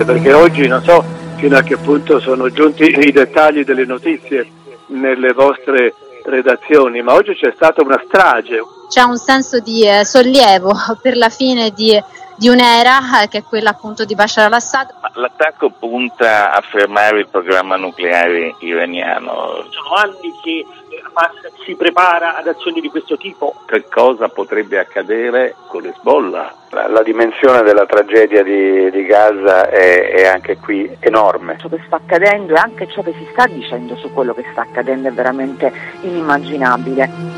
Perché oggi non so fino a che punto sono giunti i dettagli delle notizie nelle vostre redazioni, ma oggi c'è stata una strage. C'è un senso di sollievo per la fine di un'era che è quella appunto di Bashar al-Assad. L'attacco punta a fermare il programma nucleare iraniano. Sono anni che Hamas si prepara ad azioni di questo tipo. Che cosa potrebbe accadere con Hezbollah? La dimensione della tragedia di Gaza è anche qui enorme. Ciò che sta accadendo e anche ciò che si sta dicendo su quello che sta accadendo è veramente inimmaginabile.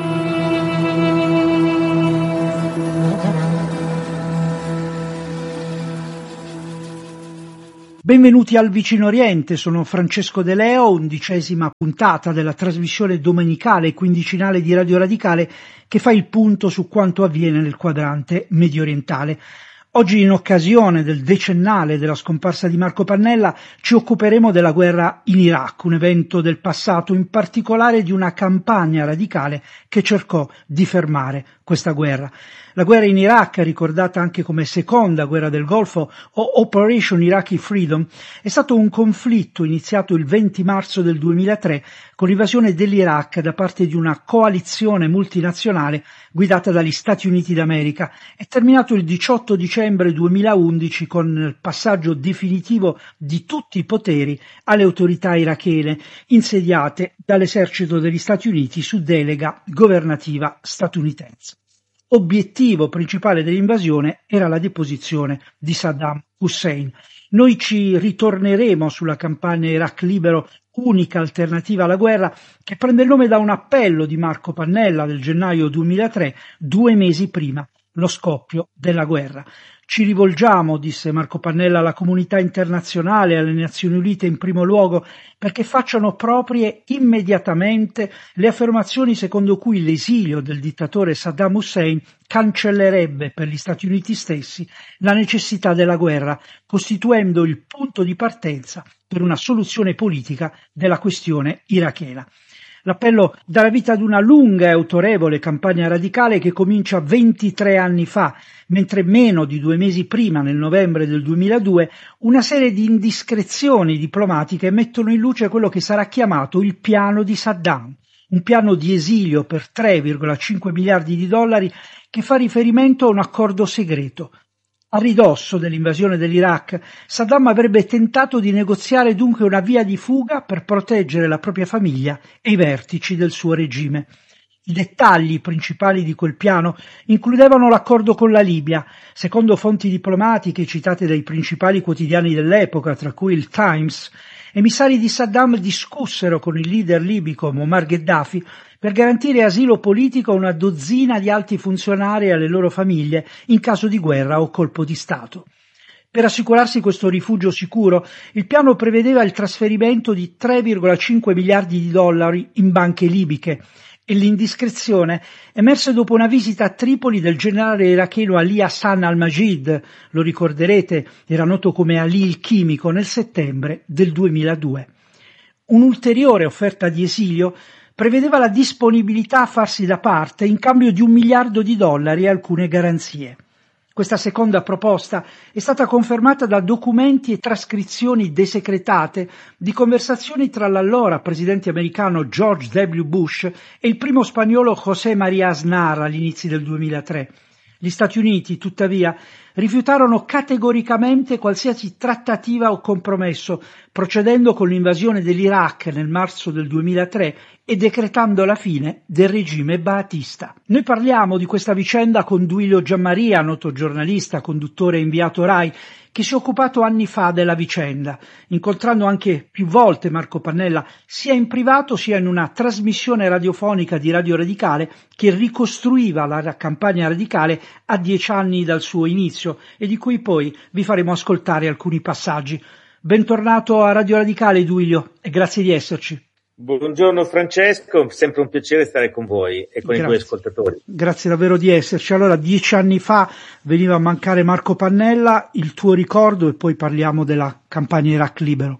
Benvenuti al Vicino Oriente, sono Francesco De Leo, 11ª puntata della trasmissione domenicale e quindicinale di Radio Radicale che fa il punto su quanto avviene nel quadrante mediorientale. Oggi, in occasione del decennale della scomparsa di Marco Pannella, ci occuperemo della guerra in Iraq, un evento del passato, in particolare di una campagna radicale che cercò di fermare questa guerra. La guerra in Iraq, ricordata anche come seconda guerra del Golfo o Operation Iraqi Freedom, è stato un conflitto iniziato il 20 marzo del 2003 con l'invasione dell'Iraq da parte di una coalizione multinazionale guidata dagli Stati Uniti d'America e terminato il 18 dicembre 2011 con il passaggio definitivo di tutti i poteri alle autorità irachene insediate dall'esercito degli Stati Uniti su delega governativa statunitense. Obiettivo principale dell'invasione era la deposizione di Saddam Hussein. Noi ci ritorneremo sulla campagna Iraq Libero, unica alternativa alla guerra, che prende il nome da un appello di Marco Pannella del gennaio 2003, 2 mesi prima lo scoppio della guerra. Ci rivolgiamo, disse Marco Pannella, alla comunità internazionale, alle Nazioni Unite in primo luogo, perché facciano proprie immediatamente le affermazioni secondo cui l'esilio del dittatore Saddam Hussein cancellerebbe per gli Stati Uniti stessi la necessità della guerra, costituendo il punto di partenza per una soluzione politica della questione irachena. L'appello dà la vita ad una lunga e autorevole campagna radicale che comincia 23 anni fa, mentre meno di 2 mesi prima, nel novembre del 2002, una serie di indiscrezioni diplomatiche mettono in luce quello che sarà chiamato il piano di Saddam, un piano di esilio per 3,5 miliardi di dollari che fa riferimento a un accordo segreto. A ridosso dell'invasione dell'Iraq, Saddam avrebbe tentato di negoziare dunque una via di fuga per proteggere la propria famiglia e i vertici del suo regime. I dettagli principali di quel piano includevano l'accordo con la Libia. Secondo fonti diplomatiche citate dai principali quotidiani dell'epoca, tra cui il Times, emissari di Saddam discussero con il leader libico Muammar Gheddafi per garantire asilo politico a una dozzina di alti funzionari e alle loro famiglie in caso di guerra o colpo di Stato. Per assicurarsi questo rifugio sicuro, il piano prevedeva il trasferimento di 3,5 miliardi di dollari in banche libiche e l'indiscrezione emerse dopo una visita a Tripoli del generale iracheno Ali Hassan al-Majid, lo ricorderete, era noto come Ali il Chimico, nel settembre del 2002. Un'ulteriore offerta di esilio prevedeva la disponibilità a farsi da parte in cambio di $1 miliardo e alcune garanzie. Questa seconda proposta è stata confermata da documenti e trascrizioni desecretate di conversazioni tra l'allora presidente americano George W. Bush e il primo spagnolo José María Aznar all'inizio del 2003. Gli Stati Uniti, tuttavia, rifiutarono categoricamente qualsiasi trattativa o compromesso, procedendo con l'invasione dell'Iraq nel marzo del 2003 e decretando la fine del regime ba'athista. Noi parliamo di questa vicenda con Duilio Giammaria, noto giornalista, conduttore e inviato RAI, che si è occupato anni fa della vicenda, incontrando anche più volte Marco Pannella, sia in privato sia in una trasmissione radiofonica di Radio Radicale che ricostruiva la campagna radicale a 10 anni dal suo inizio e di cui poi vi faremo ascoltare alcuni passaggi. Bentornato a Radio Radicale, Duilio, e grazie di esserci. Buongiorno Francesco, sempre un piacere stare con voi e con i tuoi ascoltatori. Grazie davvero di esserci. Allora, 10 anni fa veniva a mancare Marco Pannella, il tuo ricordo, e poi parliamo della campagna Iraq Libero.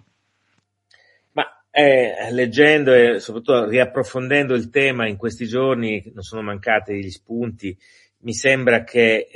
Ma leggendo e soprattutto riapprofondendo il tema in questi giorni non sono mancati gli spunti, mi sembra che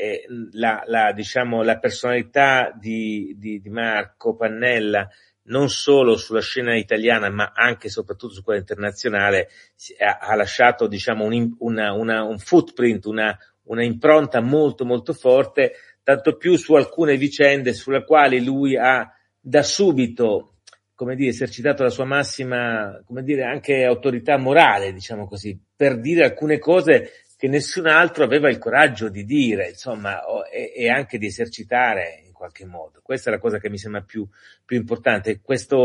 diciamo, la personalità di Marco Pannella, non solo sulla scena italiana ma anche e soprattutto su quella internazionale, ha lasciato, diciamo, un footprint, una impronta molto molto forte, tanto più su alcune vicende sulle quali lui ha da subito, come dire, esercitato la sua massima, come dire, anche autorità morale, diciamo così, per dire alcune cose che nessun altro aveva il coraggio di dire, insomma, e anche di esercitare in qualche modo. Questa è la cosa che mi sembra più importante,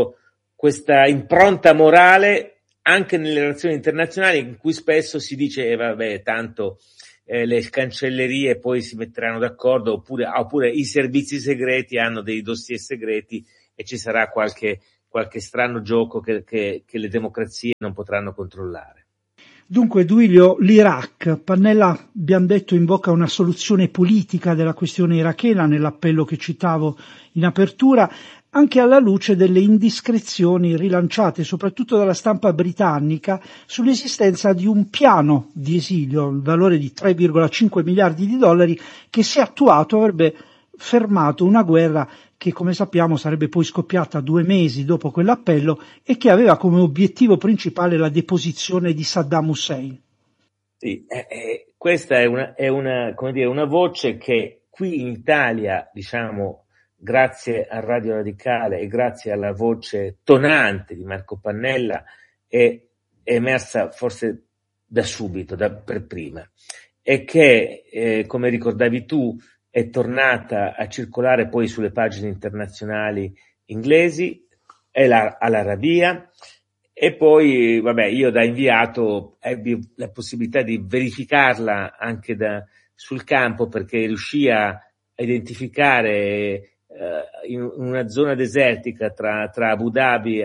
questa impronta morale anche nelle relazioni internazionali, in cui spesso si dice, vabbè, tanto le cancellerie poi si metteranno d'accordo, oppure i servizi segreti hanno dei dossier segreti e ci sarà qualche strano gioco che le democrazie non potranno controllare. Dunque, Duilio, l'Iraq, Pannella, abbiamo detto, invoca una soluzione politica della questione irachena nell'appello che citavo in apertura, anche alla luce delle indiscrezioni rilanciate soprattutto dalla stampa britannica sull'esistenza di un piano di esilio, il valore di 3,5 miliardi di dollari, che se attuato avrebbe fermato una guerra che, come sappiamo, sarebbe poi scoppiata 2 mesi dopo quell'appello e che aveva come obiettivo principale la deposizione di Saddam Hussein. Sì, questa è una voce che qui in Italia, diciamo, grazie a Radio Radicale e grazie alla voce tonante di Marco Pannella, è emersa forse da subito, per prima, e che, come ricordavi tu, è tornata a circolare poi sulle pagine internazionali inglesi, all'Arabia, e poi, vabbè, io da inviato ebbi la possibilità di verificarla anche sul campo, perché riuscì a identificare in una zona desertica tra Abu Dhabi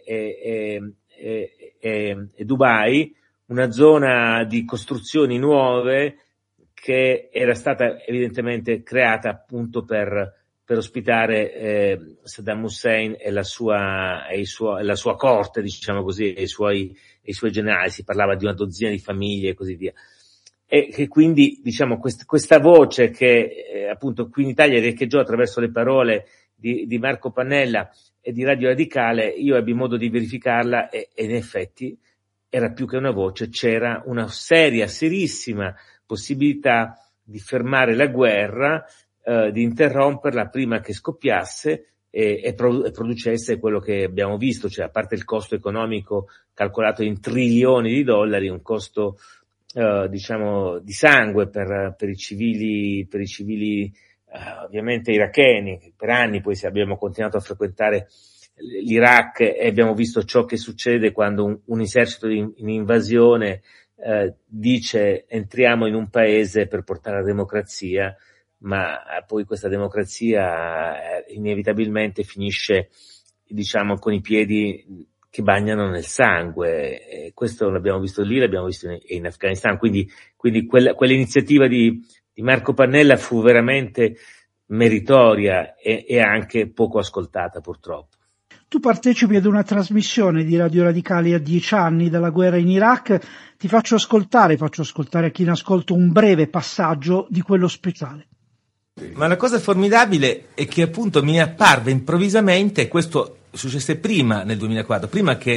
e Dubai, una zona di costruzioni nuove che era stata evidentemente creata appunto per ospitare Saddam Hussein e la sua corte, diciamo così, e i suoi generali. Si parlava di una dozzina di famiglie e così via. E che quindi, diciamo, questa voce che appunto qui in Italia riecheggiò attraverso le parole di Marco Pannella e di Radio Radicale, io ebbi modo di verificarla e in effetti era più che una voce, c'era una serissima possibilità di fermare la guerra, di interromperla prima che scoppiasse e producesse quello che abbiamo visto, cioè, a parte il costo economico calcolato in trilioni di dollari, un costo diciamo di sangue per i civili ovviamente iracheni. Per anni poi abbiamo continuato a frequentare l'Iraq e abbiamo visto ciò che succede quando un esercito in invasione dice entriamo in un paese per portare la democrazia, ma poi questa democrazia inevitabilmente finisce, diciamo, con i piedi che bagnano nel sangue. Questo l'abbiamo visto lì, l'abbiamo visto in Afghanistan, quindi quell'iniziativa di Marco Pannella fu veramente meritoria e anche poco ascoltata, purtroppo. Tu partecipi ad una trasmissione di Radio Radicale a 10 anni dalla guerra in Iraq. Ti faccio ascoltare a chi in ascolto un breve passaggio di quello speciale. Ma la cosa formidabile è che appunto mi apparve improvvisamente, questo successe prima, nel 2004, prima che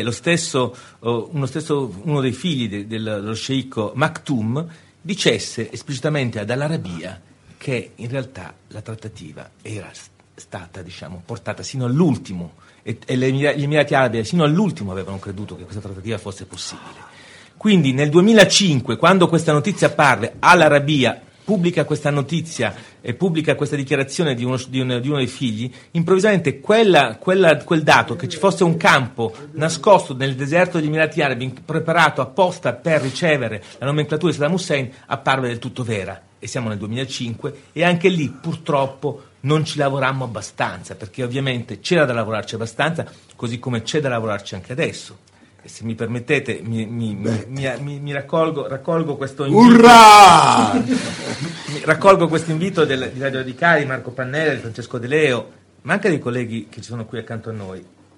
uno dei figli dello sceicco Maktoum dicesse esplicitamente ad Al-Arabia che in realtà la trattativa era stata, diciamo, portata sino all'ultimo e gli Emirati Arabi sino all'ultimo avevano creduto che questa trattativa fosse possibile. Quindi nel 2005, quando questa notizia apparve, Al-Arabia pubblica questa notizia e pubblica questa dichiarazione di uno dei figli, improvvisamente quel dato che ci fosse un campo nascosto nel deserto degli Emirati Arabi preparato apposta per ricevere la nomenclatura di Saddam Hussein apparve del tutto vera. E siamo nel 2005 e anche lì purtroppo non ci lavorammo abbastanza, perché ovviamente c'era da lavorarci abbastanza, così come c'è da lavorarci anche adesso. E se mi permettete mi raccolgo questo invito. Urrà! Raccolgo questo invito di Radio Radicale, di Marco Pannella, di Francesco De Leo, ma anche dei colleghi che ci sono qui accanto a noi.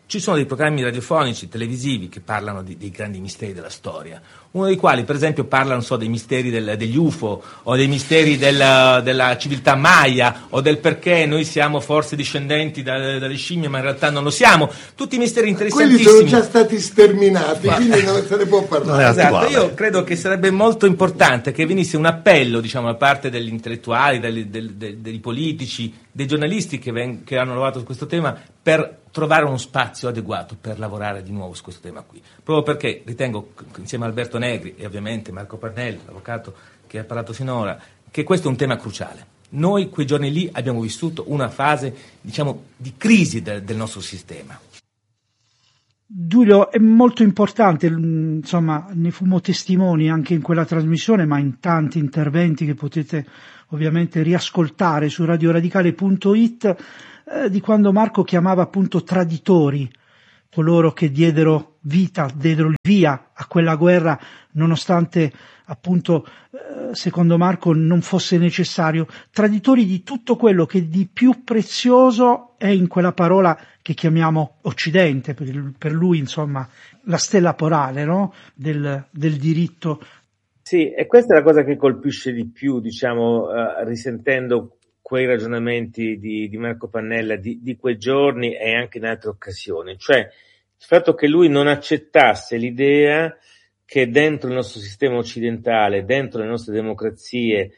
ci sono dei programmi radiofonici, televisivi che parlano dei grandi misteri della storia, uno dei quali per esempio parla, non so, dei misteri degli UFO o dei misteri della civiltà Maya o del perché noi siamo forse discendenti dalle scimmie ma in realtà non lo siamo, tutti misteri interessantissimi. Quelli sono già stati sterminati, quindi non se ne può parlare. Esatto, io credo che sarebbe molto importante che venisse un appello, diciamo, da parte degli intellettuali, dei politici, dei giornalisti che hanno lavorato su questo tema per trovare uno spazio adeguato per lavorare di nuovo su questo tema qui. Proprio perché ritengo, insieme a Alberto Negri e ovviamente Marco Pannella, l'avvocato che ha parlato finora, che questo è un tema cruciale. Noi quei giorni lì abbiamo vissuto una fase, diciamo, di crisi del nostro sistema. Giulio, è molto importante, insomma, ne fummo testimoni anche in quella trasmissione, ma in tanti interventi che potete ovviamente riascoltare su radioradicale.it, di quando Marco chiamava appunto traditori coloro che diedero il via a quella guerra, nonostante appunto secondo Marco non fosse necessario, traditori di tutto quello che di più prezioso è in quella parola che chiamiamo Occidente, per lui insomma la stella polare, no? del diritto. Sì, e questa è la cosa che colpisce di più, diciamo, risentendo quei ragionamenti di Marco Pannella di quei giorni e anche in altre occasioni, cioè il fatto che lui non accettasse l'idea che dentro il nostro sistema occidentale, dentro le nostre democrazie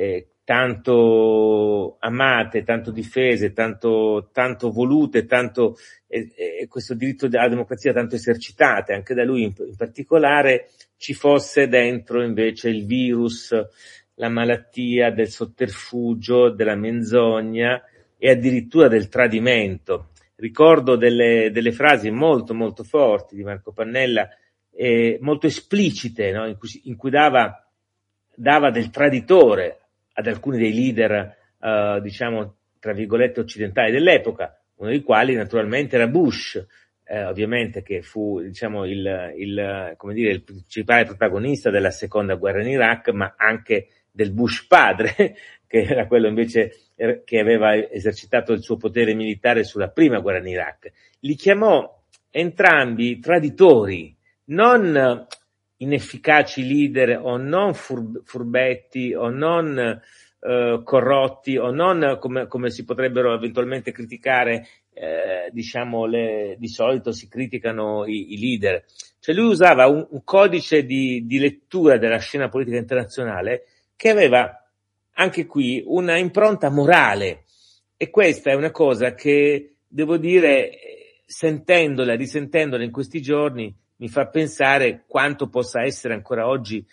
tanto amate, tanto difese, tanto volute, tanto questo diritto alla democrazia tanto esercitate, anche da lui in particolare, ci fosse dentro invece il virus, la malattia del sotterfugio, della menzogna e addirittura del tradimento. Ricordo delle frasi molto molto forti di Marco Pannella, molto esplicite, no? in cui dava del traditore ad alcuni dei leader, diciamo, tra virgolette, occidentali dell'epoca, uno dei quali naturalmente era Bush, ovviamente, che fu, diciamo, il principale protagonista della seconda guerra in Iraq, ma anche del Bush padre, che era quello invece che aveva esercitato il suo potere militare sulla prima guerra in Iraq. Li chiamò entrambi traditori, non inefficaci leader o non furbetti o non corrotti o non come si potrebbero eventualmente criticare, diciamo, di solito si criticano i leader. Cioè lui usava un codice di lettura della scena politica internazionale che aveva anche qui una impronta morale, e questa è una cosa che, devo dire, sentendola, risentendola in questi giorni, mi fa pensare quanto possa essere ancora oggi,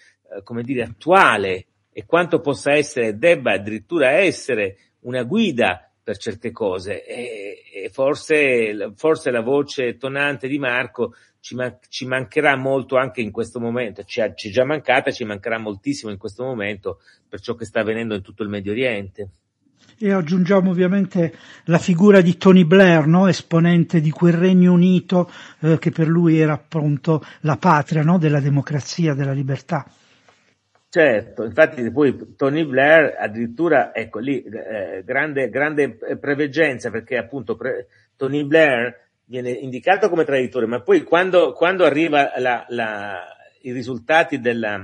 attuale, e quanto possa essere, debba addirittura essere una guida per certe cose, e forse la voce tonante di Marco ci mancherà molto anche in questo momento, ci è già mancata, ci mancherà moltissimo in questo momento per ciò che sta avvenendo in tutto il Medio Oriente. E aggiungiamo ovviamente la figura di Tony Blair, no? Esponente di quel Regno Unito che per lui era appunto la patria, no? Della democrazia, della libertà. Certo, infatti poi Tony Blair addirittura, ecco lì, grande preveggenza, perché appunto Tony Blair viene indicato come traditore, ma poi quando arriva i risultati della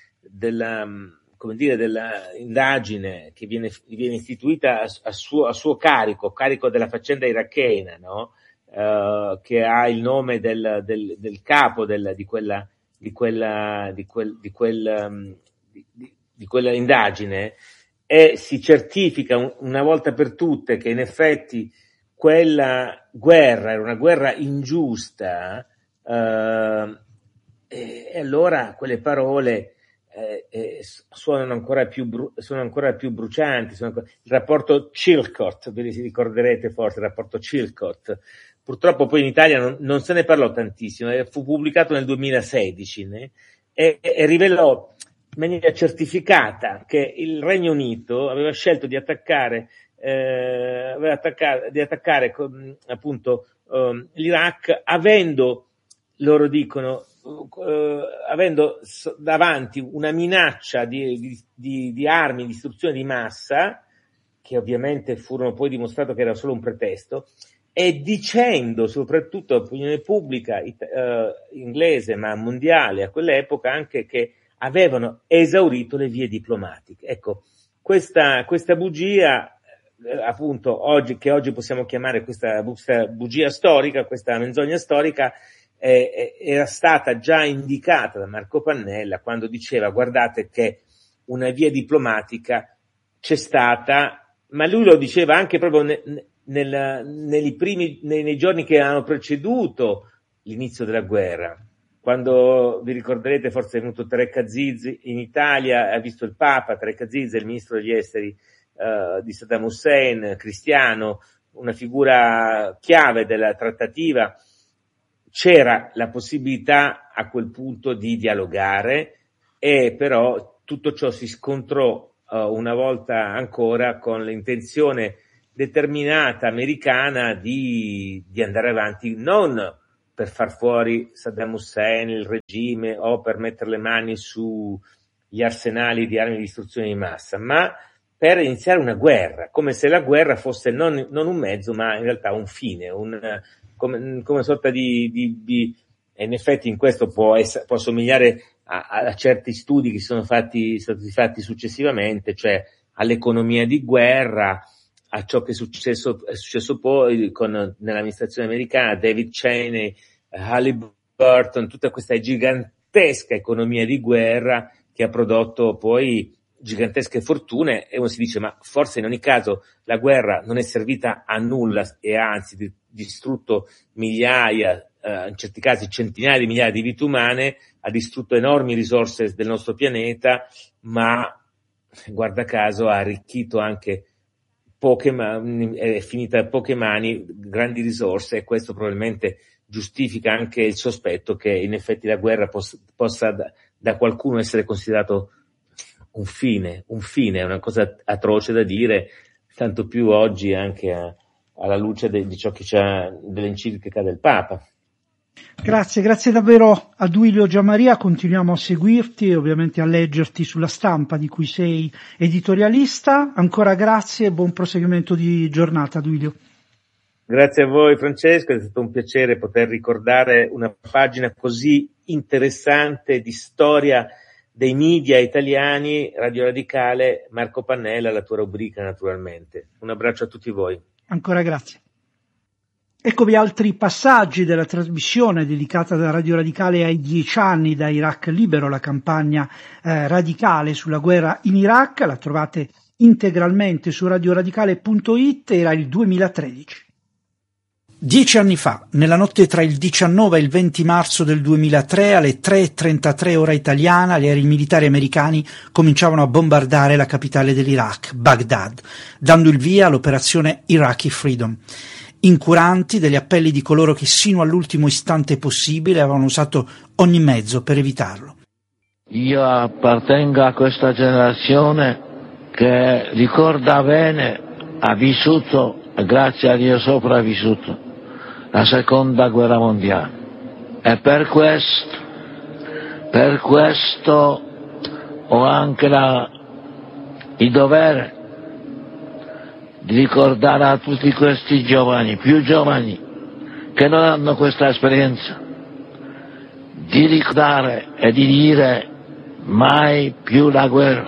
indagine che viene istituita a suo carico della faccenda irachena, no? Che ha il nome del capo di quella indagine, e si certifica una volta per tutte che in effetti quella guerra era una guerra ingiusta, e allora quelle parole suonano ancora più brucianti. Il rapporto Chilcot, ve li ricorderete forse, il rapporto Chilcot. Purtroppo poi in Italia non se ne parlò tantissimo, fu pubblicato nel 2016, e rivelò in maniera certificata che il Regno Unito aveva scelto di attaccare appunto l'Iraq, avendo, loro dicono, avendo davanti una minaccia di armi, di distruzione di massa, che ovviamente furono poi dimostrato che era solo un pretesto, e dicendo soprattutto all'opinione pubblica inglese ma mondiale a quell'epoca anche che avevano esaurito le vie diplomatiche. Ecco, questa bugia appunto oggi possiamo chiamare questa bugia storica, questa menzogna storica, era stata già indicata da Marco Pannella quando diceva: guardate che una via diplomatica c'è stata, ma lui lo diceva anche proprio nei giorni che hanno preceduto l'inizio della guerra. Quando vi ricorderete, forse è venuto Tareq Aziz in Italia, ha visto il Papa. Tareq Aziz è il ministro degli esteri di Saddam Hussein, cristiano, una figura chiave della trattativa. C'era la possibilità a quel punto di dialogare, e però tutto ciò si scontrò una volta ancora con l'intenzione determinata americana di andare avanti, non per far fuori Saddam Hussein, il regime, o per mettere le mani sugli arsenali di armi di distruzione di massa, ma per iniziare una guerra, come se la guerra fosse non un mezzo, ma in realtà un fine, come una sorta di e in effetti in questo può somigliare a certi studi che sono stati fatti successivamente, cioè all'economia di guerra, a ciò che è successo poi nell'amministrazione americana, David Cheney, Halliburton, tutta questa gigantesca economia di guerra che ha prodotto poi gigantesche fortune, e uno si dice: ma forse in ogni caso la guerra non è servita a nulla e ha anzi distrutto migliaia, in certi casi centinaia di migliaia di vite umane, ha distrutto enormi risorse del nostro pianeta, ma guarda caso ha arricchito anche è finita a poche mani grandi risorse, e questo probabilmente giustifica anche il sospetto che in effetti la guerra possa da qualcuno essere considerato un fine, è una cosa atroce da dire, tanto più oggi anche alla luce di ciò che c'è dell'enciclica del Papa. Grazie davvero a Duilio Giammaria, continuiamo a seguirti e ovviamente a leggerti sulla Stampa, di cui sei editorialista. Ancora grazie e buon proseguimento di giornata, Duilio. Grazie a voi Francesco, è stato un piacere poter ricordare una pagina così interessante di storia dei media italiani. Radio Radicale, Marco Pannella, la tua rubrica naturalmente. Un abbraccio a tutti voi. Ancora grazie. Eccovi altri passaggi della trasmissione dedicata da Radio Radicale ai 10 anni da Iraq Libero, la campagna radicale sulla guerra in Iraq. La trovate integralmente su radioradicale.it. Era il 2013. 10 anni fa, nella notte tra il 19 e il 20 marzo del 2003, alle 3:33 ora italiana, gli aerei militari americani cominciavano a bombardare la capitale dell'Iraq, Baghdad, dando il via all'operazione Iraqi Freedom. Incuranti degli appelli di coloro che sino all'ultimo istante possibile avevano usato ogni mezzo per evitarlo. Io appartengo a questa generazione che ricorda bene, ha vissuto, grazie a Dio sopravvissuto, la seconda guerra mondiale. E per questo ho anche il dovere di ricordare a tutti questi giovani, più giovani, che non hanno questa esperienza, di ricordare e di dire mai più la guerra.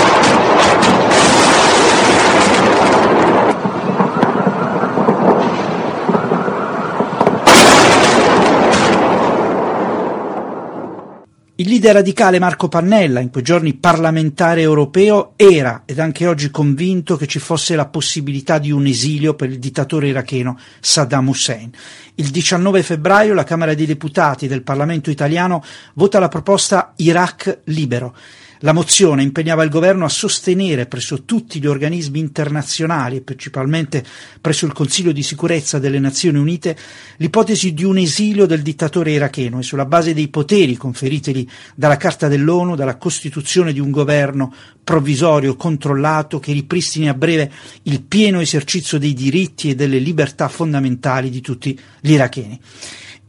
Il leader radicale Marco Pannella, in quei giorni parlamentare europeo, era ed anche oggi convinto che ci fosse la possibilità di un esilio per il dittatore iracheno Saddam Hussein. Il 19 febbraio la Camera dei Deputati del Parlamento italiano vota la proposta Iraq Libero. La mozione impegnava il governo a sostenere presso tutti gli organismi internazionali e principalmente presso il Consiglio di sicurezza delle Nazioni Unite l'ipotesi di un esilio del dittatore iracheno e sulla base dei poteri conferitigli dalla Carta dell'ONU, dalla costituzione di un governo provvisorio controllato che ripristini a breve il pieno esercizio dei diritti e delle libertà fondamentali di tutti gli iracheni.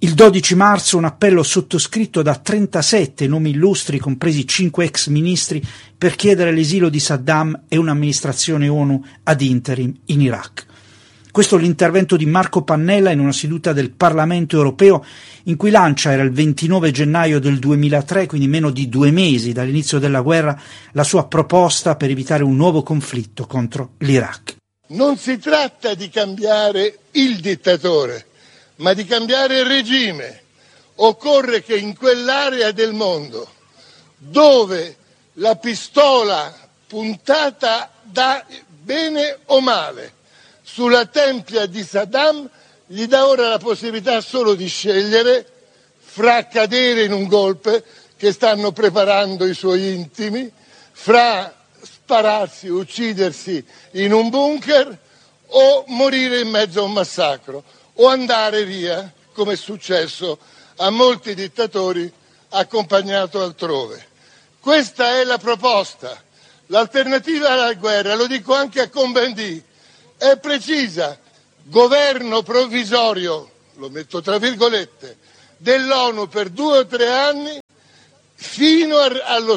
Il 12 marzo un appello sottoscritto da 37 nomi illustri, compresi 5 ex ministri, per chiedere l'esilio di Saddam e un'amministrazione ONU ad interim in Iraq. Questo è l'intervento di Marco Pannella in una seduta del Parlamento europeo in cui lancia, era il 29 gennaio del 2003, quindi meno di 2 mesi dall'inizio della guerra, la sua proposta per evitare un nuovo conflitto contro l'Iraq. Non si tratta di cambiare il dittatore, ma di cambiare il regime. Occorre che in quell'area del mondo dove la pistola puntata da bene o male sulla tempia di Saddam gli dà ora la possibilità solo di scegliere fra cadere in un golpe che stanno preparando i suoi intimi, fra spararsi, uccidersi in un bunker o morire in mezzo a un massacro o andare via, come è successo a molti dittatori accompagnato altrove. Questa è la proposta. L'alternativa alla guerra, lo dico anche a Cohn-Bendit, è precisa: governo provvisorio, lo metto tra virgolette, dell'ONU per 2 o 3 anni fino allo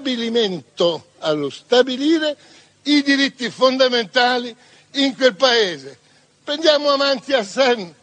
stabilire i diritti fondamentali in quel paese. Prendiamo Amartya Sen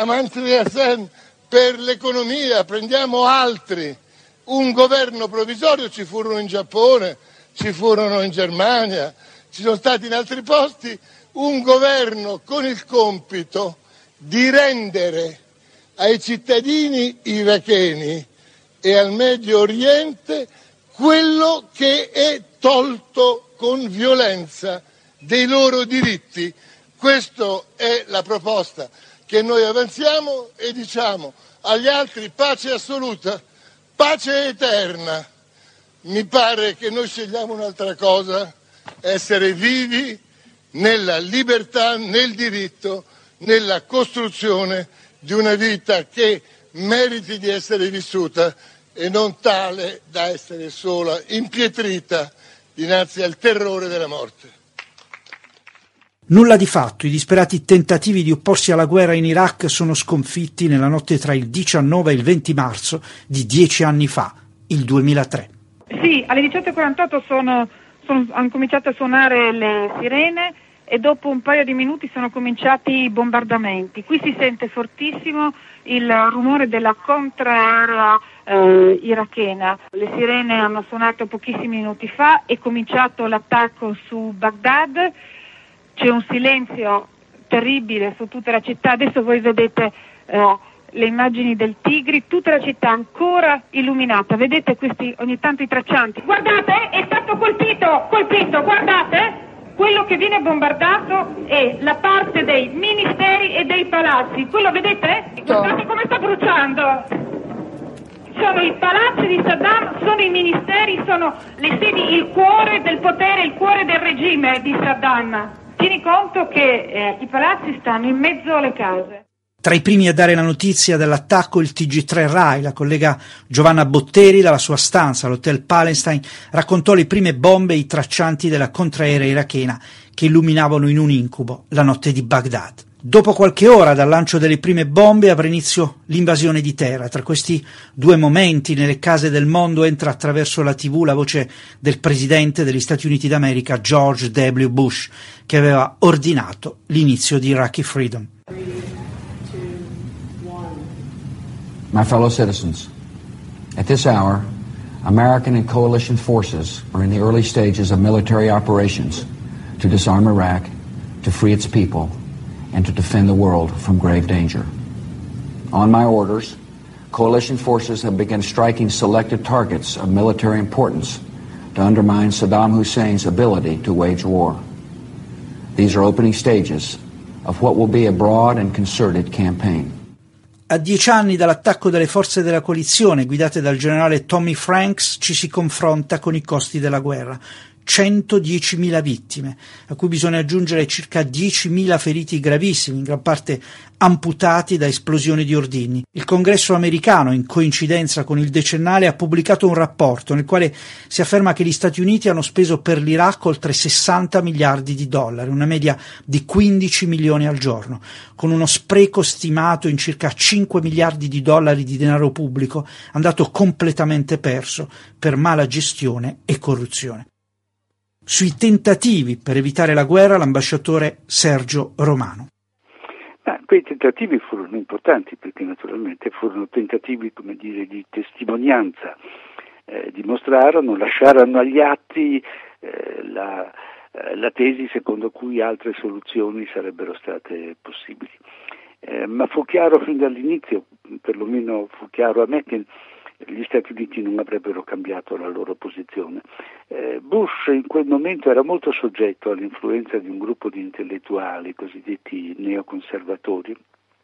per l'economia, prendiamo altri. Un governo provvisorio ci furono in Giappone, ci furono in Germania, ci sono stati in altri posti. Un governo con il compito di rendere ai cittadini iracheni e al Medio Oriente quello che è tolto con violenza dei loro diritti. Questa è la proposta che noi avanziamo e diciamo agli altri: pace assoluta, pace eterna. Mi pare che noi scegliamo un'altra cosa: essere vivi nella libertà, nel diritto, nella costruzione di una vita che meriti di essere vissuta e non tale da essere sola, impietrita dinanzi al terrore della morte. Nulla di fatto, i disperati tentativi di opporsi alla guerra in Iraq sono sconfitti nella notte tra il 19 e il 20 marzo di 10 anni fa, il 2003. Sì, alle 18:48 hanno cominciato a suonare le sirene e dopo un paio di minuti sono cominciati i bombardamenti. Qui si sente fortissimo il rumore della contraerea irachena. Le sirene hanno suonato pochissimi minuti fa, è cominciato l'attacco su Baghdad, c'è un silenzio terribile su tutta la città. Adesso voi vedete le immagini del Tigri, tutta la città ancora illuminata, vedete questi ogni tanto i traccianti. Guardate, è stato colpito, guardate, quello che viene bombardato è la parte dei ministeri e dei palazzi, quello vedete? Guardate come sta bruciando. Sono i palazzi di Saddam, sono i ministeri, sono le sedi, il cuore del potere, il cuore del regime di Saddam. Tieni conto che i palazzi stanno in mezzo alle case. Tra i primi a dare la notizia dell'attacco il TG3 Rai, la collega Giovanna Botteri dalla sua stanza all'Hotel Palestine raccontò le prime bombe e i traccianti della contraerea irachena che illuminavano in un incubo la notte di Baghdad. Dopo qualche ora dal lancio delle prime bombe avrà inizio l'invasione di terra. Tra questi 2 momenti nelle case del mondo entra attraverso la TV la voce del presidente degli Stati Uniti d'America George W. Bush, che aveva ordinato l'inizio di Iraqi Freedom. My fellow citizens, at this hour, American and coalition forces are in the early stages of military operations to disarm Iraq, to free its people, and to defend the world from grave danger. On my orders, coalition forces have begun striking selected targets of military importance to undermine Saddam Hussein's ability to wage war. These are opening stages of what will be a broad and concerted campaign. A 10 anni dall'attacco delle forze della coalizione guidate dal generale Tommy Franks ci si confronta con i costi della guerra. 110.000 vittime, a cui bisogna aggiungere circa 10.000 feriti gravissimi, in gran parte amputati da esplosioni di ordigni. Il Congresso americano, in coincidenza con il decennale, ha pubblicato un rapporto nel quale si afferma che gli Stati Uniti hanno speso per l'Iraq oltre 60 miliardi di dollari, una media di 15 milioni al giorno, con uno spreco stimato in circa 5 miliardi di dollari di denaro pubblico, andato completamente perso per mala gestione e corruzione. Sui tentativi per evitare la guerra, l'ambasciatore Sergio Romano. Quei tentativi furono importanti perché naturalmente furono tentativi, come dire, di testimonianza, dimostrarono, lasciarono agli atti la tesi secondo cui altre soluzioni sarebbero state possibili. Ma fu chiaro fin dall'inizio, perlomeno fu chiaro a me, che gli Stati Uniti non avrebbero cambiato la loro posizione. Bush in quel momento era molto soggetto all'influenza di un gruppo di intellettuali cosiddetti neoconservatori,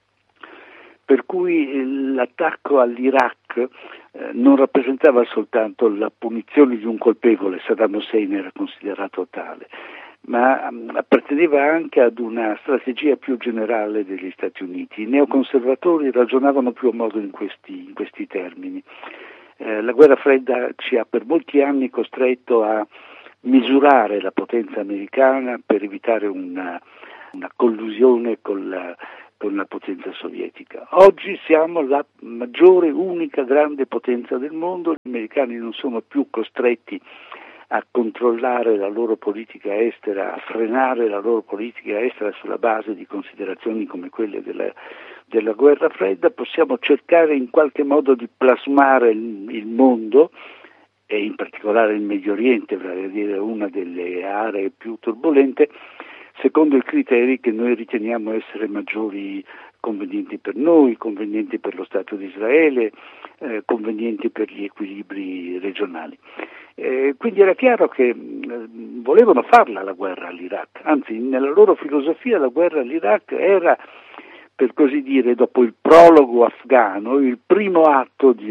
per cui l'attacco all'Iraq non rappresentava soltanto la punizione di un colpevole, Saddam Hussein era considerato tale, ma apparteneva anche ad una strategia più generale degli Stati Uniti. I neoconservatori ragionavano più a modo in questi termini. La guerra fredda ci ha per molti anni costretto a misurare la potenza americana per evitare una collusione con la potenza sovietica. Oggi siamo la maggiore, unica grande potenza del mondo, gli americani non sono più costretti a controllare la loro politica estera, a frenare la loro politica estera sulla base di considerazioni come quelle della guerra fredda. Possiamo cercare in qualche modo di plasmare il mondo, e in particolare il Medio Oriente, vale a dire una delle aree più turbolente, secondo i criteri che noi riteniamo essere maggiori, convenienti per noi, convenienti per lo Stato di Israele, convenienti per gli equilibri regionali. Quindi era chiaro che volevano farla la guerra all'Iraq, anzi nella loro filosofia la guerra all'Iraq era, per così dire, dopo il prologo afghano, il primo atto di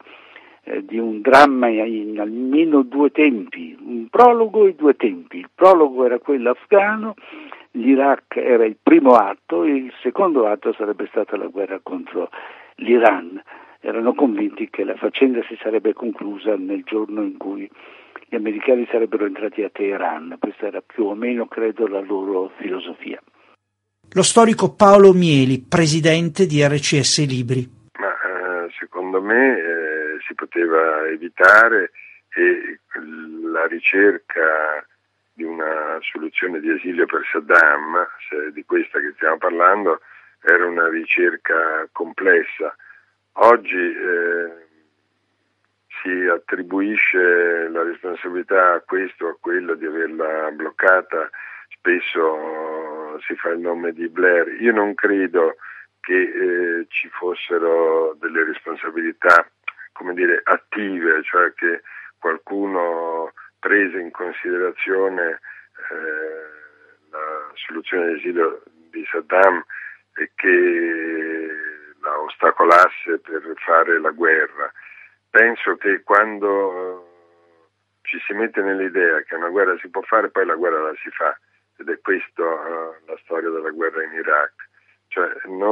un dramma in almeno due tempi, un prologo e due tempi. Il prologo era quello afghano, l'Iraq era il primo atto, e il secondo atto sarebbe stata la guerra contro l'Iran. Erano convinti che la faccenda si sarebbe conclusa nel giorno in cui gli americani sarebbero entrati a Teheran. Questa era più o meno, credo, la loro filosofia. Lo storico Paolo Mieli, presidente di RCS Libri. Secondo me si poteva evitare, e la ricerca di una soluzione di esilio per Saddam, se è di questa che stiamo parlando, era una ricerca complessa. Oggi si attribuisce la responsabilità a questo o a quello di averla bloccata, spesso si fa il nome di Blair. Io non credo che ci fossero delle responsabilità, come dire, attive, cioè che qualcuno prese in considerazione la soluzione di esilio di Saddam e che la ostacolasse per fare la guerra. Penso che quando ci si mette nell'idea che una guerra si può fare, poi la guerra la si fa, ed è questa la storia della guerra in Iraq. Cioè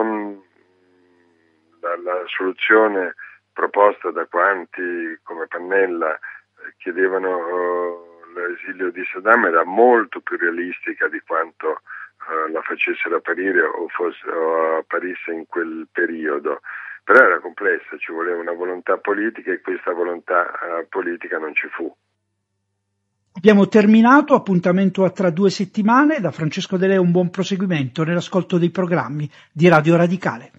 la soluzione proposta da quanti come Pannella chiedevano l'esilio di Saddam era molto più realistica di quanto la facessero apparire o apparisse in quel periodo, però era complessa, ci voleva una volontà politica e questa volontà politica non ci fu. Abbiamo terminato, appuntamento a tra 2 settimane. Da Francesco De Leo un buon proseguimento nell'ascolto dei programmi di Radio Radicale.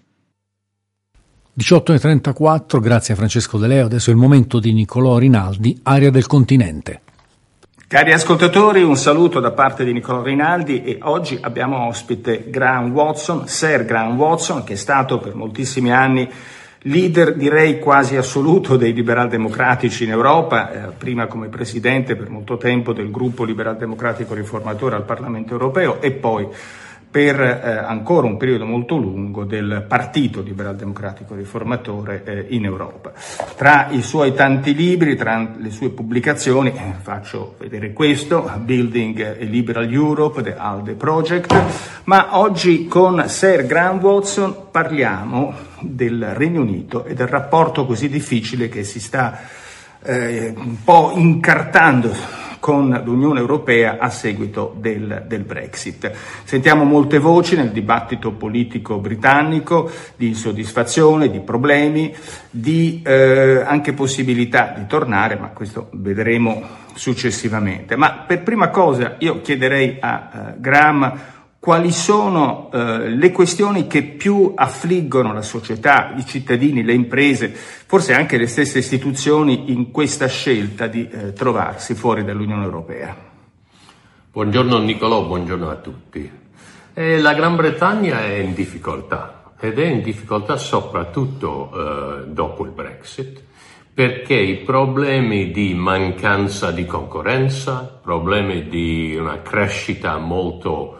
18:34, grazie a Francesco De Leo. Adesso è il momento di Nicolò Rinaldi, Aria del Continente. Cari ascoltatori, un saluto da parte di Nicolò Rinaldi, e oggi abbiamo ospite Sir Graham Watson, che è stato per moltissimi anni leader, direi quasi assoluto, dei liberal-democratici in Europa, prima come presidente per molto tempo del gruppo liberal-democratico riformatore al Parlamento europeo e poi per ancora un periodo molto lungo del Partito Liberal Democratico Riformatore in Europa. Tra i suoi tanti libri, tra le sue pubblicazioni, faccio vedere questo, Building a Liberal Europe, The ALDE Project, ma oggi con Sir Graham Watson parliamo del Regno Unito e del rapporto così difficile che si sta un po' incartando con l'Unione Europea a seguito del Brexit. Sentiamo molte voci nel dibattito politico britannico di insoddisfazione, di problemi, di anche possibilità di tornare, ma questo vedremo successivamente. Ma per prima cosa io chiederei a Graham quali sono le questioni che più affliggono la società, i cittadini, le imprese, forse anche le stesse istituzioni in questa scelta di trovarsi fuori dall'Unione Europea. Buongiorno Nicolò, buongiorno a tutti. La Gran Bretagna è in difficoltà ed è in difficoltà soprattutto dopo il Brexit, perché i problemi di mancanza di concorrenza, problemi di una crescita molto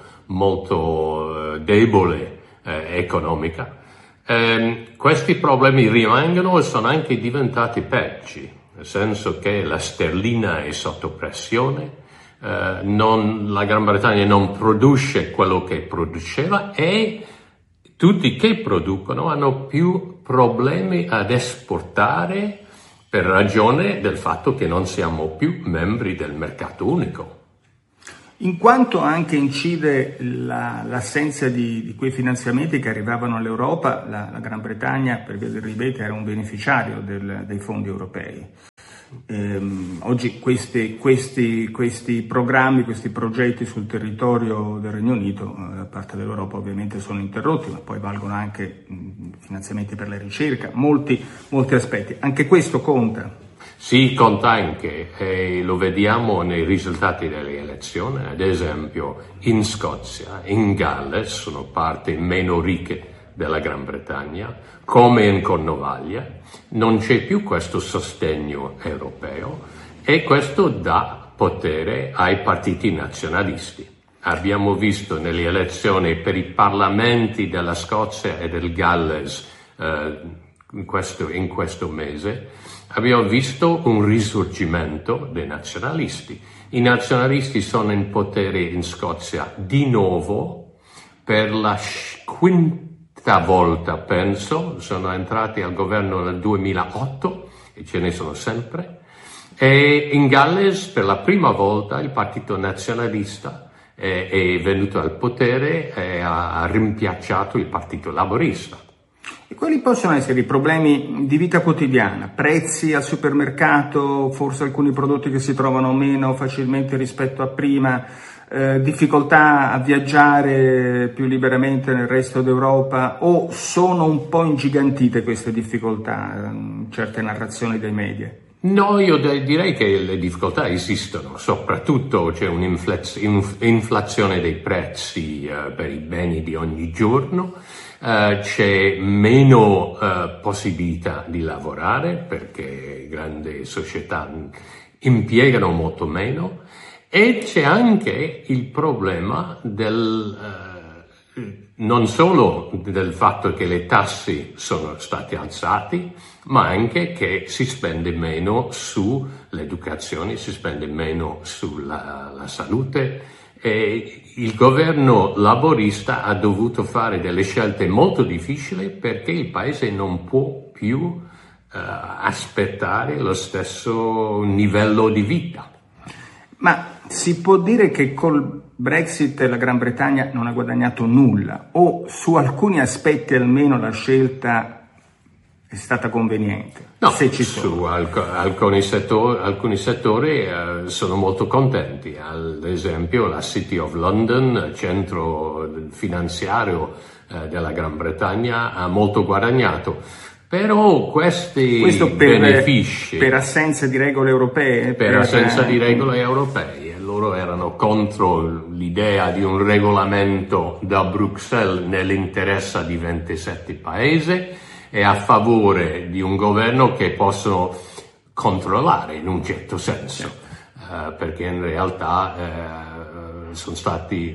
debole economica, questi problemi rimangono e sono anche diventati peggi, nel senso che la sterlina è sotto pressione, la Gran Bretagna non produce quello che produceva e tutti che producono hanno più problemi ad esportare per ragione del fatto che non siamo più membri del mercato unico. In quanto anche incide l'assenza di quei finanziamenti che arrivavano all'Europa, la Gran Bretagna per via del rebate era un beneficiario dei fondi europei. Oggi questi programmi, questi progetti sul territorio del Regno Unito da parte dell'Europa ovviamente sono interrotti, ma poi valgono anche finanziamenti per la ricerca, molti aspetti. Anche questo conta. Sì, conta anche, e lo vediamo nei risultati delle elezioni. Ad esempio in Scozia, in Galles, sono parti meno ricche della Gran Bretagna, come in Cornovaglia, non c'è più questo sostegno europeo e questo dà potere ai partiti nazionalisti. Abbiamo visto nelle elezioni per i parlamenti della Scozia e del Galles in questo mese, abbiamo visto un risorgimento dei nazionalisti. I nazionalisti sono in potere in Scozia di nuovo per la quinta volta, penso, sono entrati al governo nel 2008 e ce ne sono sempre. E in Galles per la prima volta il partito nazionalista è venuto al potere e ha rimpiazzato il partito laburista. E quali possono essere i problemi di vita quotidiana? Prezzi al supermercato, forse alcuni prodotti che si trovano meno facilmente rispetto a prima, difficoltà a viaggiare più liberamente nel resto d'Europa, o sono un po' ingigantite queste difficoltà in certe narrazioni dei media? No, io direi che le difficoltà esistono, soprattutto c'è un'inflazione dei prezzi per i beni di ogni giorno, c'è meno possibilità di lavorare perché grandi società impiegano molto meno e c'è anche il problema non solo del fatto che le tasse sono state alzate, ma anche che si spende meno sull'educazione, si spende meno sulla salute e il governo laburista ha dovuto fare delle scelte molto difficili perché il paese non può più aspettare lo stesso livello di vita. Ma si può dire che col Brexit la Gran Bretagna non ha guadagnato nulla, o su alcuni aspetti almeno la scelta è stata conveniente? No, se ci sono. Su alcuni settori sono molto contenti, ad esempio la City of London, centro finanziario della Gran Bretagna, ha molto guadagnato. Però questi benefici... Per assenza di regole europee? Per assenza di regole europee. Loro erano contro l'idea di un regolamento da Bruxelles nell'interesse di 27 paesi e a favore di un governo che possono controllare in un certo senso, perché in realtà sono stati...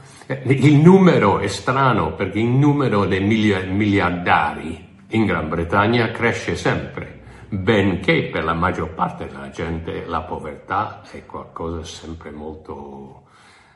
Il numero è strano perché il numero dei miliardari in Gran Bretagna cresce sempre, benché per la maggior parte della gente la povertà è qualcosa sempre molto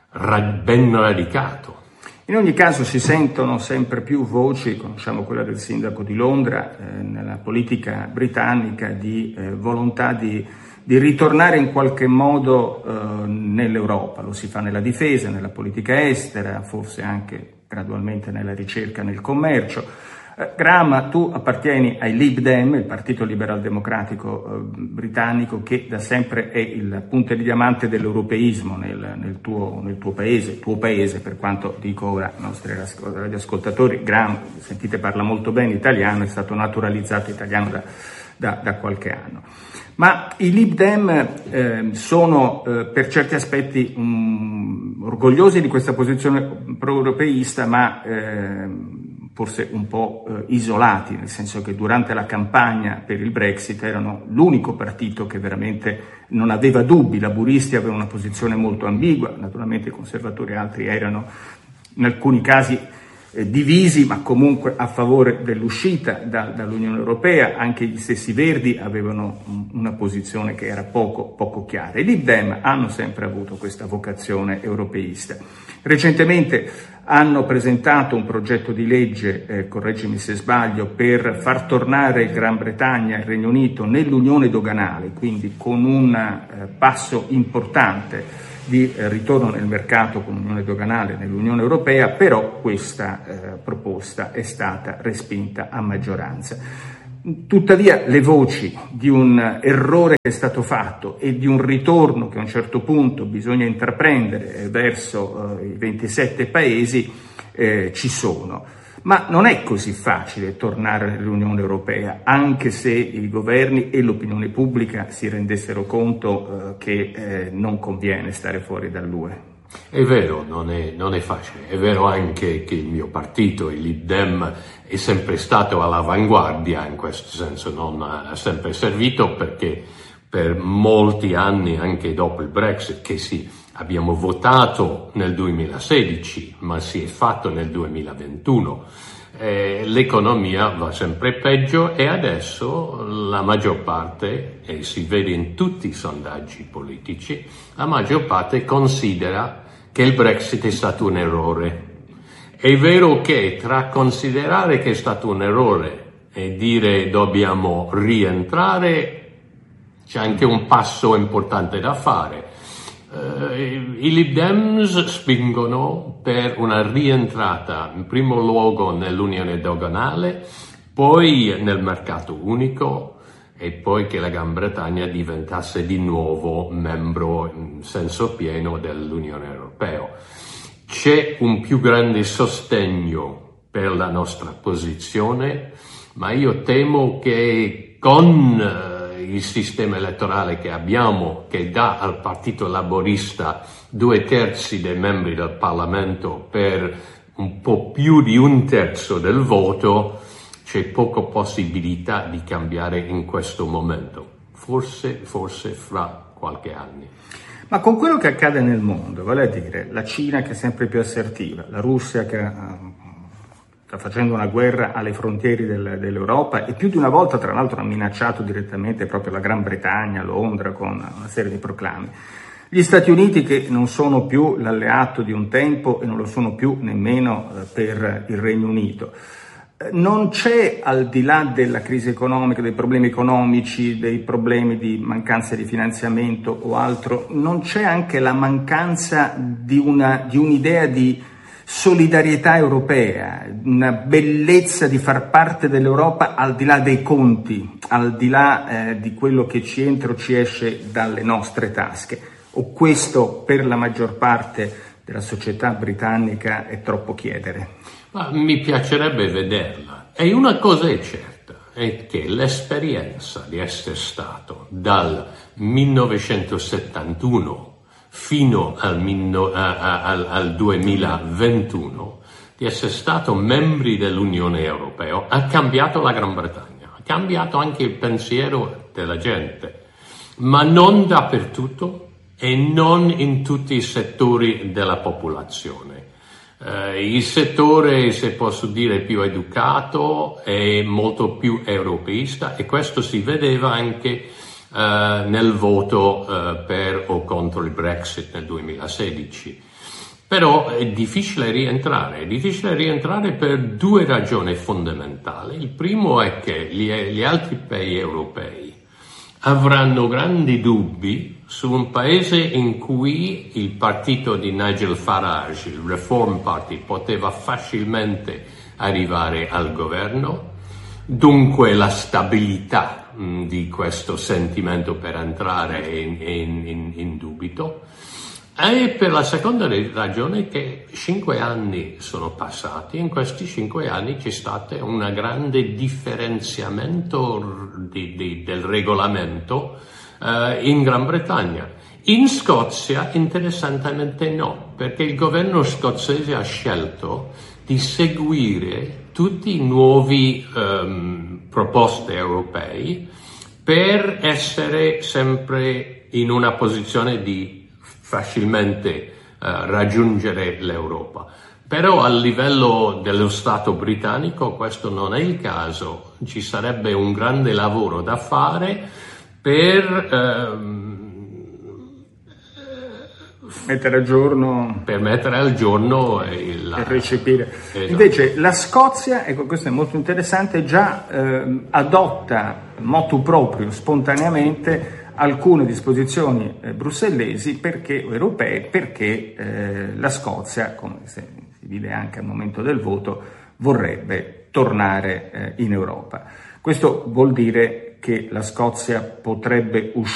ben radicato. In ogni caso si sentono sempre più voci, conosciamo quella del sindaco di Londra, nella politica britannica di volontà di ritornare in qualche modo nell'Europa. Lo si fa nella difesa, nella politica estera, forse anche gradualmente nella ricerca, nel commercio. Graham, tu appartieni ai Lib Dem, il partito liberal democratico britannico, che da sempre è il punto di diamante dell'europeismo nel tuo paese, il tuo paese, per quanto dico ora ai nostri radioascoltatori. Graham, sentite, parla molto bene italiano, è stato naturalizzato italiano da qualche anno. Ma i Lib Dem sono per certi aspetti orgogliosi di questa posizione pro-europeista, ma forse un po' isolati, nel senso che durante la campagna per il Brexit erano l'unico partito che veramente non aveva dubbi. I laburisti avevano una posizione molto ambigua, naturalmente i conservatori e altri erano in alcuni casi divisi, ma comunque a favore dell'uscita dall'Unione Europea. Anche gli stessi Verdi avevano una posizione che era poco chiara. I Lib Dem hanno sempre avuto questa vocazione europeista. Recentemente hanno presentato un progetto di legge, correggimi se sbaglio, per far tornare Gran Bretagna e il Regno Unito nell'Unione doganale, quindi con un passo importante di ritorno nel mercato con l'Unione doganale nell'Unione Europea, però questa proposta è stata respinta a maggioranza. Tuttavia le voci di un errore che è stato fatto e di un ritorno che a un certo punto bisogna intraprendere verso i 27 paesi ci sono. Ma non è così facile tornare nell'Unione Europea, anche se i governi e l'opinione pubblica si rendessero conto che non conviene stare fuori dall'UE. È vero, non è facile. È vero anche che il mio partito, il Lib Dem, è sempre stato all'avanguardia in questo senso, non ha sempre servito, perché per molti anni, anche dopo il Brexit, che sì, abbiamo votato nel 2016, ma si è fatto nel 2021. L'economia va sempre peggio e adesso la maggior parte, e si vede in tutti i sondaggi politici, la maggior parte considera che il Brexit è stato un errore. È vero che tra considerare che è stato un errore e dire dobbiamo rientrare c'è anche un passo importante da fare. I Lib Dems spingono per una rientrata in primo luogo nell'Unione doganale, poi nel mercato unico e poi che la Gran Bretagna diventasse di nuovo membro in senso pieno dell'Unione Europea. C'è un più grande sostegno per la nostra posizione, ma io temo che con il sistema elettorale che abbiamo, che dà al Partito Laborista 2/3 dei membri del Parlamento per un po' più di 1/3 del voto, c'è poca possibilità di cambiare in questo momento. Forse fra qualche anno. Ma con quello che accade nel mondo, vale a dire la Cina che è sempre più assertiva, la Russia che sta facendo una guerra alle frontiere dell'Europa e più di una volta tra l'altro ha minacciato direttamente proprio la Gran Bretagna, Londra, con una serie di proclami. Gli Stati Uniti che non sono più l'alleato di un tempo e non lo sono più nemmeno per il Regno Unito. Non c'è, al di là della crisi economica, dei problemi economici, dei problemi di mancanza di finanziamento o altro, non c'è anche la mancanza di un'idea di solidarietà europea, una bellezza di far parte dell'Europa al di là dei conti, al di là di quello che ci entra o ci esce dalle nostre tasche. O questo per la maggior parte della società britannica è troppo chiedere? Ma mi piacerebbe vederla. E una cosa è certa, è che l'esperienza di essere stato dal 1971 fino al 2021, di essere stato membri dell'Unione Europea, ha cambiato la Gran Bretagna, ha cambiato anche il pensiero della gente, ma non dappertutto e non in tutti i settori della popolazione. Il settore, se posso dire, più educato è molto più europeista, e questo si vedeva anche nel voto per o contro il Brexit nel 2016. Però è difficile rientrare per due ragioni fondamentali. Il primo è che gli altri paesi europei avranno grandi dubbi su un paese in cui il partito di Nigel Farage, il Reform Party, poteva facilmente arrivare al governo. Dunque la stabilità di questo sentimento per entrare è in dubito. E per la seconda ragione che 5 anni sono passati, in questi 5 anni c'è stato un grande differenziamento del regolamento in Gran Bretagna. In Scozia interessantemente no, perché il governo scozzese ha scelto di seguire tutti i nuovi proposte europei per essere sempre in una posizione di facilmente raggiungere l'Europa. Però a livello dello Stato britannico questo non è il caso, ci sarebbe un grande lavoro da fare per mettere al giorno e recepire. Esatto. Invece la Scozia, ecco, questo è molto interessante, già adotta motu proprio, spontaneamente, alcune disposizioni brussellesi europee, perché la Scozia, come si vede anche al momento del voto, vorrebbe tornare in Europa. Questo vuol dire che la Scozia potrebbe uscire